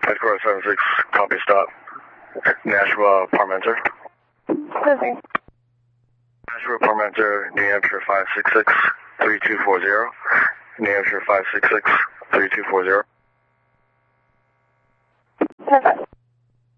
Headquarters 76, copy stop. Nashua, Parmenter. Okay. Nashua, Parmenter, New Hampshire 566-3240. New Hampshire 566-3240. Perfect.